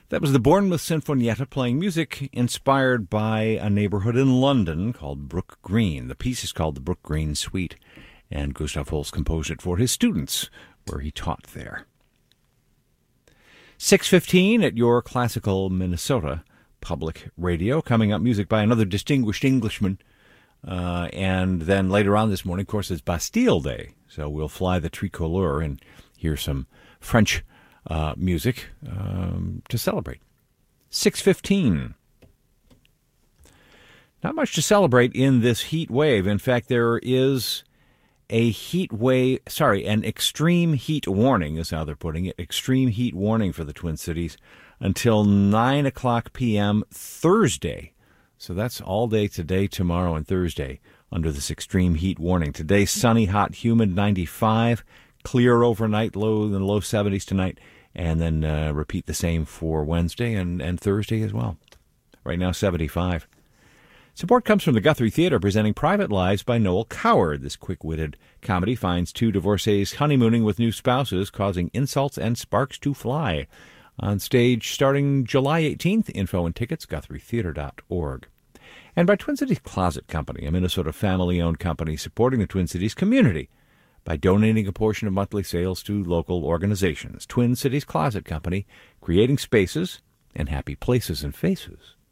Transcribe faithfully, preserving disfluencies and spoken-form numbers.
That was the Bournemouth Sinfonietta playing music inspired by a neighborhood in London called Brook Green. The piece is called the Brook Green Suite, and Gustav Holst composed it for his students, where he taught there. six fifteen at your classical Minnesota Public Radio. Coming up, music by another distinguished Englishman. Uh, and then later on this morning, of course, it's Bastille Day, so we'll fly the tricolore and hear some French uh, music um, to celebrate. six fifteen. Not much to celebrate in this heat wave. In fact, there is a heat wave, sorry, an extreme heat warning is how they're putting it. Extreme heat warning for the Twin Cities until nine o'clock p.m. Thursday. So that's all day today, tomorrow, and Thursday under this extreme heat warning. Today, sunny, hot, humid, ninety-five. Clear overnight, low in the low seventies tonight. And then uh, repeat the same for Wednesday and, and Thursday as well. Right now, seventy-five. Support comes from the Guthrie Theater, presenting Private Lives by Noel Coward. This quick-witted comedy finds two divorcees honeymooning with new spouses, causing insults and sparks to fly. On stage starting July eighteenth. Info and tickets, guthrie theater dot org. And by Twin Cities Closet Company, a Minnesota family-owned company supporting the Twin Cities community by donating a portion of monthly sales to local organizations. Twin Cities Closet Company, creating spaces and happy places and faces.